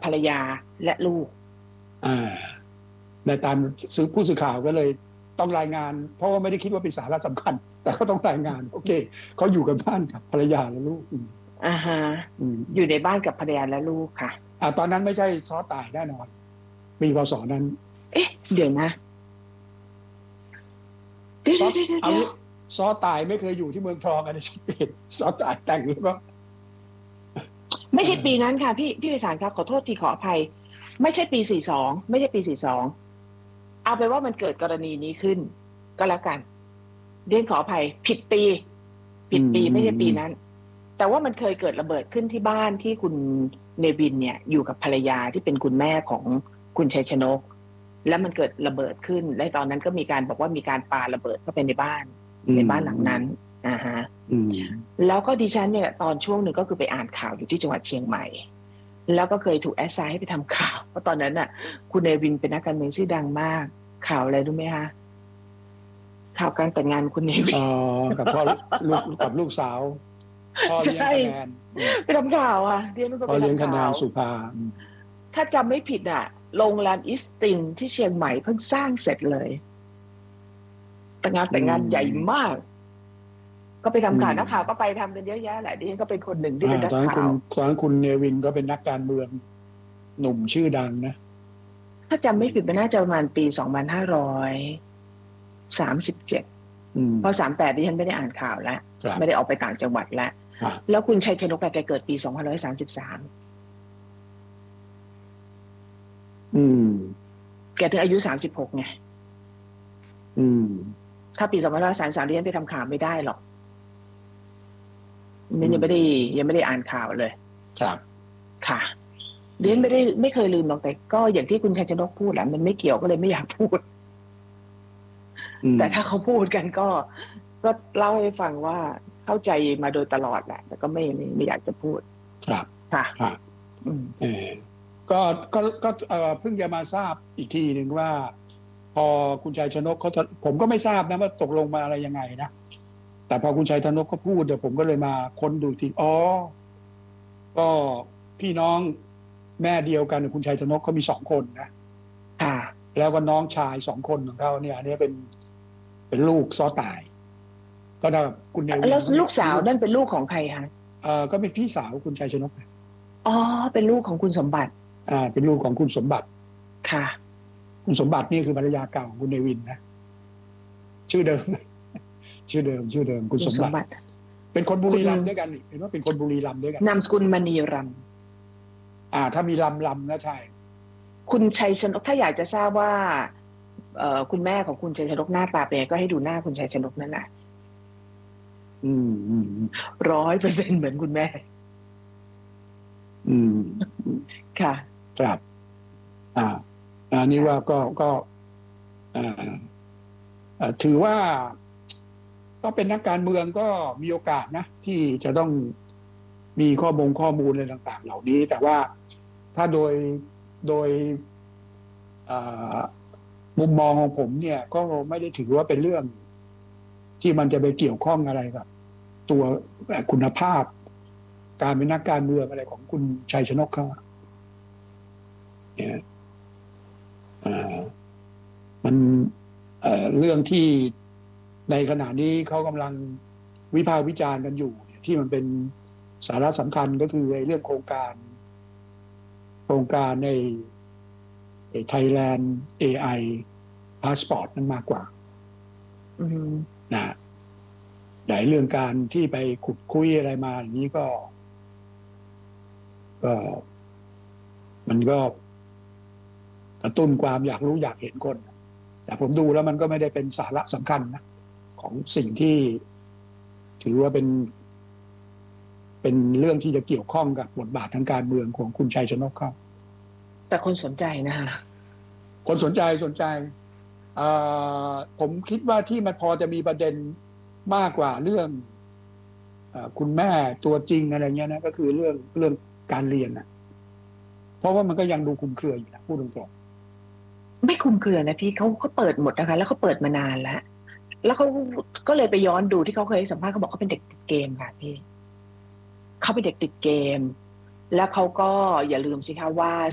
ภรรยาและลูกในตามผู้สื่อข่าวก็เลยต้องรายงานเพราะว่าไม่ได้คิดว่าเป็นสาระสำคัญแต่ก็ต้องรายงานโอเคเขาอยู่กับบ้านกับภรรยาและลูกอยู่ในบ้านกับภรรยาและลูกค่ะตอนนั้นไม่ใช่ซ้อตายแน่นอนปีพ.ศ.นั้นเดี๋ยวนะซ้อตายไม่เคยอยู่ที่เมืองทองอันนี้ชัดเจนซ้อตายแต่งหรือเปล่าไม่ใช่ปีนั้นค่ะพี่ไพศาลครับขอโทษทีขออภัยไม่ใช่ปี42ไม่ใช่ปี42เอาไปว่ามันเกิดกรณีนี้ขึ้นก็แล้วกันเรียนขออภัยผิดปีไม่ใช่ปีนั้นแต่ว่ามันเคยเกิดระเบิดขึ้นที่บ้านที่คุณเนวินเนี่ยอยู่กับภรรยาที่เป็นคุณแม่ของคุณชัยชนกแล้วมันเกิดระเบิดขึ้นและตอนนั้นก็มีการบอกว่ามีการปาระเบิดเข้าไปในบ้านหลังนั้นแล้วก็ดิฉันเนี่ยตอนช่วงหนึ่งก็คือไปอ่านข่าวอยู่ที่จังหวัดเชียงใหม่แล้วก็เคยถูกแอสไซน์ให้ไปทำข่าวเพราะตอนนั้นน่ะคุณเนวินเป็นนักการเมืองชื่อดังมากข่าวอะไรรู้ไหมคะข่าวการแต่งงานคุณเนวินกับพ่อกับลูกสาวพ่อเลี้ยงคะแนนไปทำข่าวพ่อเลี้ยงคะแนนสุภาถ้าจำไม่ผิดโรงแรมอิสตินที่เชียงใหม่เพิ่งสร้างเสร็จเลยแต่งานใหญ่มากก็ไปทำข่าวนักข่าวก็ไปทำกันเยอะแยะแหละดิฉันก็เป็นคนหนึ่งที่เป็นนักข่าวตอนนั้นคุณเนวินก็เป็นนักการเมืองหนุ่มชื่อดังนะถ้าจำไม่ผิดมันน่าจะประมาณปี2537พอ38ดิฉันไม่ได้อ่านข่าวแล้วไม่ได้ออกไปต่างจังหวัดแล้วคุณชัยชนกแกเกิดปี2533แกถึงอายุ36ไงถ้าปี2533ดิฉันไปทำข่าวไม่ได้หรอกมันยังไม่ได้อ่านข่าวเลยครับค่ะเรียนไม่เคยลืมหรอกแต่ก็อย่างที่คุณชัยชนกพูดแหละมันไม่เกี่ยวก็เลยไม่อยากพูดแต่ถ้าเขาพูดกันก็เล่าให้ฟังว่าเข้าใจมาโดยตลอดแหละแต่ก็ไม่อยากจะพูดครับค่ะก็เพิ่งจะมาทราบอีกทีหนึ่งว่าพอคุณชัยชนกเขาผมก็ไม่ทราบนะว่าตกลงมาอะไรยังไงนะแต่พอคุณชัยชนกเขาพูดเดี๋ยวผมก็เลยมาค้นดูทีก็พี่น้องแม่เดียวกันคุณชัยชนกเขามี2 คนนะแล้วก็น้องชาย2 คนของเขาเนี่ยอันนี้เป็นลูกซ้อตายก็ถ้าคุณเนวินแล้วลูกสาวนั่นเป็นลูกของใครคะก็เป็นพี่สาวคุณชัยชนกเป็นลูกของคุณสมบัติเป็นลูกของคุณสมบัติค่ะคุณสมบัตินี่คือภรรยาเก่าของคุณเนวินนะชื่อเดิมคุณสมบัติเป็นคนบุรีรัมย์ด้วยกันเห็นว่าเป็นคนบุรีรัมย์ด้วยกันนามสกุลมณีรัมย์ถ้ามีลำนะใช่คุณชัยชนกถ้าอยากจะทราบว่าคุณแม่ของคุณชัยชนกหน้าตาเป็นก็ให้ดูหน้าคุณชัยชนกนั่นแหละ100%เหมือนคุณแม่ค่ะครับอันนี้ว่าก็ถือว่าก็เป็นนักการเมืองก็มีโอกาสนะที่จะต้องมีข้อมูลอะไรต่างๆเหล่านี้แต่ว่าถ้าโดยมุมมองของผมเนี่ยก็ไม่ได้ถือว่าเป็นเรื่องที่มันจะไปเกี่ยวข้องอะไรกับตัวคุณภาพการเป็นนักการเมืองอะไรของคุณชัยชนกเขาเนี่ยมันเรื่องที่ในขณะนี้เขากำลังวิพากษ์วิจารณ์กันอยู่ที่มันเป็นสาระสำคัญก็คือเรื่องโครงการใน Thailand AI Passport นั้นมากกว่านะหลายเรื่องการที่ไปขุดคุยอะไรมาอย่างนี้ก็มันก็กระตุ้นความอยากรู้อยากเห็นคนแต่ผมดูแล้วมันก็ไม่ได้เป็นสาระสำคัญนะของสิ่งที่ถือว่าเป็นเรื่องที่จะเกี่ยวข้องกับบทบาททางการเมืองของคุณชัยชนกครับแต่คนสนใจนะคะคนสนใจผมคิดว่าที่มันพอจะมีประเด็นมากกว่าเรื่องคุณแม่ตัวจริงอะไรเงี้ยนะก็คือเรื่องการเรียนนะเพราะว่ามันก็ยังดูคลุมเครืออยู่นะพูดตรงๆไม่คลุมเครือนะพี่เขาเปิดหมดนะคะแล้วเขาเปิดมานานแล้วเขาก็เลยไปย้อนดูที่เขาเคยสัมภาษณ์เขาบอกเขาเป็นเด็กติดเกมค่ะพี่เขาเป็นเด็กติดเกมแล้วเขาก็อย่าลืมสิคะว่า